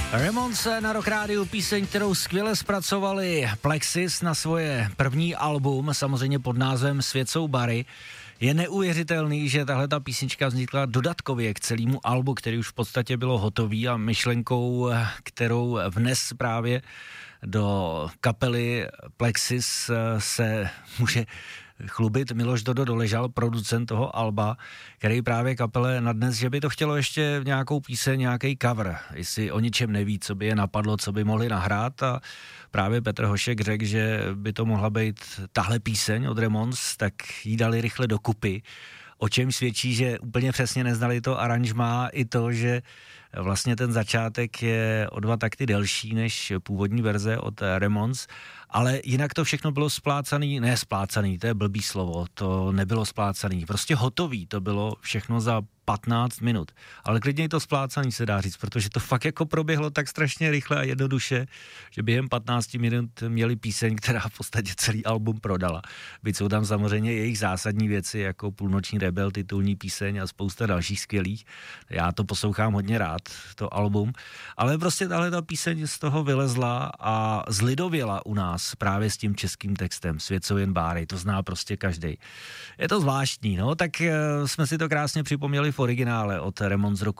Ramones na Rock Rádiu, píseň, kterou skvěle zpracovali Plexis na svoje první album, samozřejmě pod názvem Svět jsou bary. Je neuvěřitelný, že tahle ta písnička vznikla dodatkově k celému albu, který už v podstatě bylo hotový, a myšlenkou, kterou vnes právě do kapely Plexis, se může chlubit Miloš Dodo Doležal, producent toho alba, který právě kapele nadnes, že by to chtělo ještě nějakou píseň, nějaký cover, jestli o ničem neví, co by je napadlo, co by mohli nahrát, a právě Petr Hošek řekl, že by to mohla být tahle píseň od Ramones, tak jí dali rychle dokupy, o čem svědčí, že úplně přesně neznali to aranžmá i to, že vlastně ten začátek je o 2 takty delší než původní verze od Ramones, ale jinak to všechno bylo splácaný, to je blbý slovo, to nebylo splácaný, prostě hotový, to bylo všechno za 15 minut, ale klidně je to splácaný, se dá říct, protože to fakt jako proběhlo tak strašně rychle a jednoduše, že během 15 minut měli píseň, která v podstatě celý album prodala. Byť jsou tam samozřejmě jejich zásadní věci, jako Půlnoční rebel, titulní píseň a spousta dalších skvělých. Já to poslouchám hodně rád, to album, ale prostě tahle ta píseň z toho vylezla a zlidověla u nás právě s tím českým textem Svět jsou jen báry, to zná prostě každej. Je to zvláštní, no, tak jsme si to krásně připomněli v originále od Ramones z roku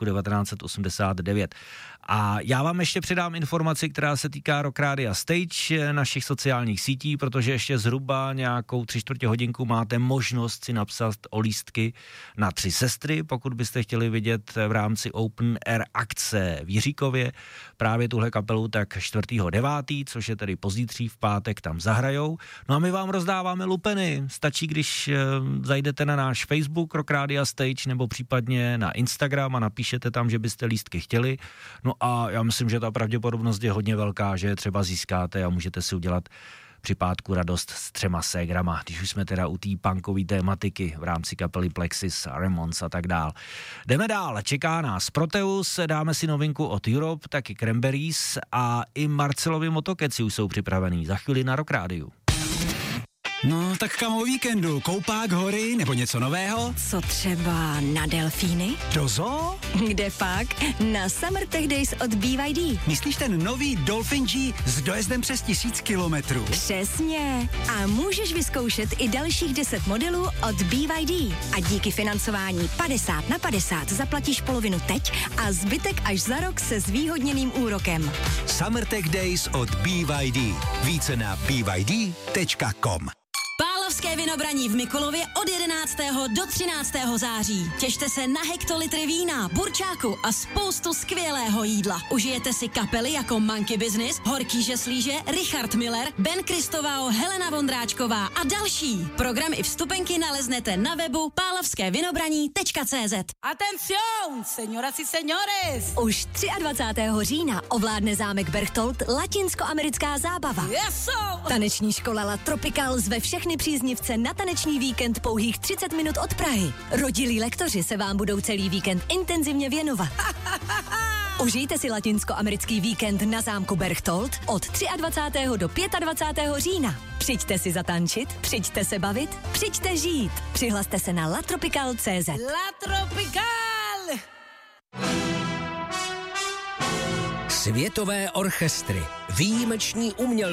1989. A já vám ještě přidám informaci, která se týká Rock Rádia Stage, našich sociálních sítí, protože ještě zhruba nějakou 3/4 hodinku máte možnost si napsat o lístky na 3 sestry, pokud byste chtěli vidět v rámci Open Air akce v Jiříkově právě tuhle kapelu, tak 4.9., což je tedy pozítří, v pátek tam zahrajou. No a my vám rozdáváme lupeny. Stačí, když zajdete na náš Facebook Rock Rádia Stage nebo případně na Instagram a napíšete tam, že byste lístky chtěli. No a já myslím, že ta pravděpodobnost je hodně velká, že je třeba získáte a můžete si udělat při pátku radost s 3 ségrama, když už jsme teda u té punkové tématiky v rámci kapely Plexis, Ramones a tak dál. Jdeme dál, čeká nás Proteus, dáme si novinku od Europe, taky Cranberries a i Marcelovi Motokeci už jsou připravený za chvíli na Rock Rádiu. No, tak kam o víkendu? Koupák, hory nebo něco nového? Co třeba na delfíny? Do zoo? Kde pak? Na Summer Tech Days od BYD. Myslíš ten nový Dolphin G s dojezdem přes 1000 kilometrů? Přesně. A můžeš vyzkoušet i dalších 10 modelů od BYD. A díky financování 50/50 zaplatíš polovinu teď a zbytek až za rok se zvýhodněným úrokem. Summer Tech Days od BYD. Více na byd.com. Pálavské vinobraní v Mikulově od 11. do 13. září. Těšte se na hektolitry vína, burčáku a spoustu skvělého jídla. Užijete si kapely jako Monkey Business, Horký žeslíže, Richard Miller, Ben Kristovao, Helena Vondráčková a další. Program i vstupenky naleznete na webu pálavskévinobraní.cz. Atención, señoras y señores! Už 23. října ovládne zámek Berchtold latinskoamerická zábava. Eso! Taneční škola La Tropical zve všechny příznivce na taneční víkend pouhých 30 minut od Prahy. Rodilí lektoři se vám budou celý víkend intenzivně věnovat. Užijte si latinskoamerický víkend na zámku Berchtold od 23. do 25. října. Přijďte si zatančit, přijďte se bavit, přijďte žít. Přihlaste se na latropical.cz. La Tropical! Světové orchestry, výjimeční umělci.